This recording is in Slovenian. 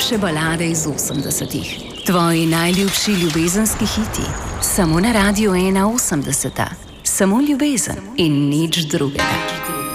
najljubše balade iz 80-ih. Tvoji najljubši ljubezenski hiti. Samo na Radiu 1 80. Samo ljubezen in nič drugega.